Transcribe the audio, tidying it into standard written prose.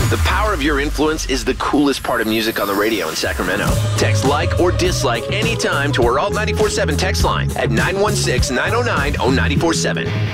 The power of your influence is the coolest part of music on the radio in Sacramento. Text like or dislike anytime to our Alt 94.7 text line at 916-909-0947.